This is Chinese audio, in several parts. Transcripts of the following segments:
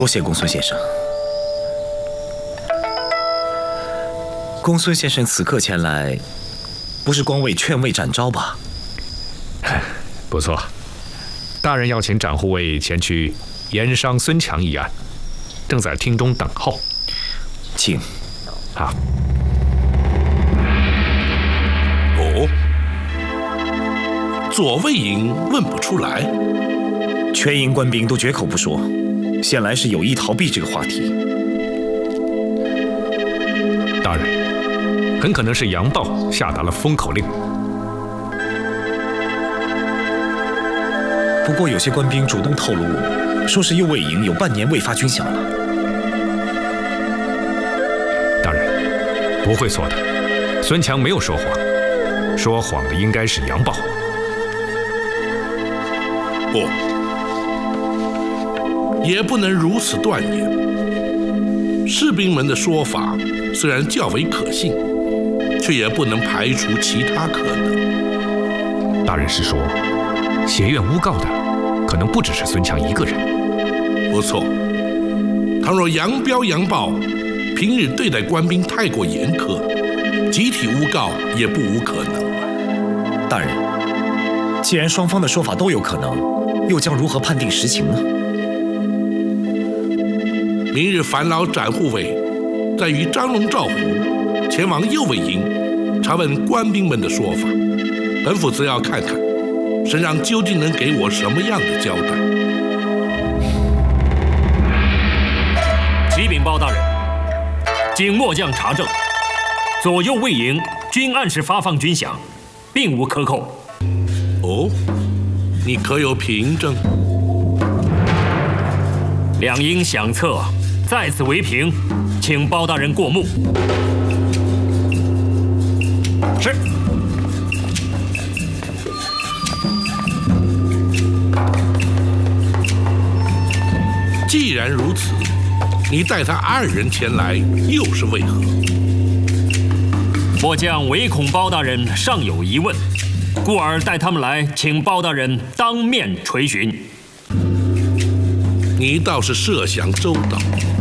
多谢公孙先生。公孙先生此刻前来，不是光为劝慰展昭吧？ 不错，大人要请展护卫前去盐商孙强一案，正在厅中等候。 请。 好。 哦，左卫营问不出来， 全营官兵都绝口不说，显然是有意逃避这个话题。 大人，很可能是杨豹下达了封口令。 不过有些官兵主动透露，说是右卫营有半年未发军饷了。 大人，不会错的，孙强没有说谎，说谎的应该是杨豹。 不，也不能如此断言。士兵们的说法虽然较为可信，却也不能排除其他可能。 大人是说，协院诬告的可能不只是孙强一个人。 不错，倘若杨彪、杨豹平日对待官兵太过严苛，集体诬告也不无可能。 大人，既然双方的说法都有可能，又将如何判定实情呢？ 明日烦劳展护卫，再与张龙、赵虎前往右卫营，查问官兵们的说法。本府则要看看身上究竟能给我什么样的交代。 启禀包大人，经末将查证，左右卫营均按时发放军饷，并无克扣。 哦，你可有凭证？ 两营饷册在此为凭，请包大人过目。是。 既然如此，你带他二人前来，又是为何？ 末将唯恐包大人尚有疑问，故而带他们来，请包大人当面垂询。 你倒是设想周到。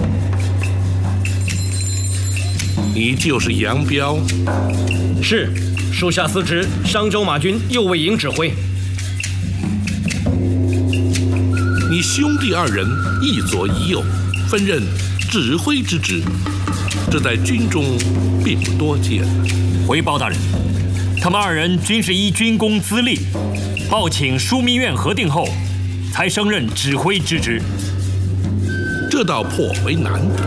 你就是杨彪？ 是，属下司职商州马军右卫营指挥。 你兄弟二人一左一右，分任指挥之职，这在军中并不多见。 回包大人，他们二人均是依军功资历，报请枢密院核定后，才升任指挥之职。 这倒颇为难得。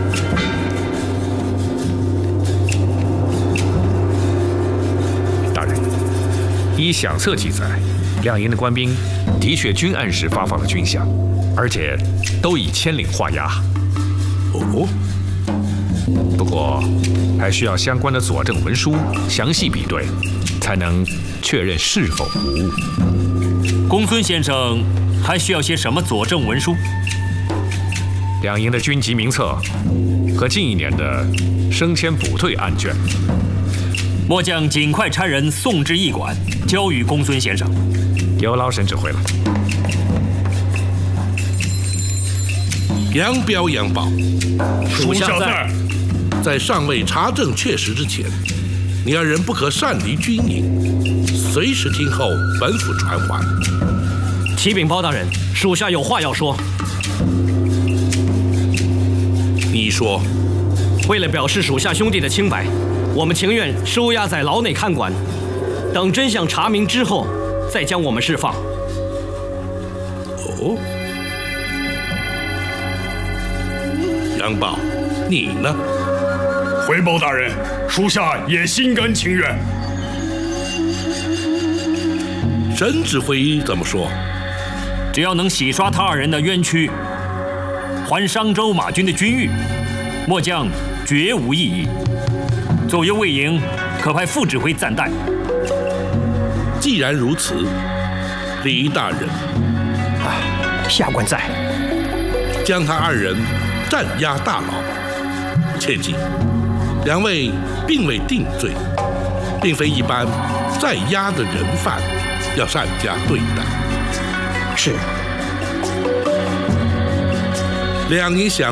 大人，依饷册记载，两营的官兵的确均按时发放了军饷，而且都已签领画押。 哦， 不过还需要相关的佐证文书详细比对，才能确认是否无误。 公孙先生还需要些什么佐证文书？ 两营的军籍名册和近一年的升迁补退案卷。 末将尽快差人送至驿馆，交与公孙先生。 有劳沈指挥了。 杨彪、杨豹， 属下在。 在尚未查证确实之前，你二人不可擅离军营，随时听候本府传唤。 启禀包大人，属下有话要说。 你说。 为了表示属下兄弟的清白，我们情愿收押在牢内看管，等真相查明之后，再将我们释放。 哦，杨豹，你呢？ 回包大人，属下也心甘情愿。 沈指挥怎么说？ 只要能洗刷他二人的冤屈，还商州马军的军誉，末将绝无异议。左右卫营可派副指挥暂代。 既然如此，李大人， 下官在。 将他二人暂押大牢。切记，两位并未定罪，并非一般在押的人犯，要善加对待。 是。 两营饷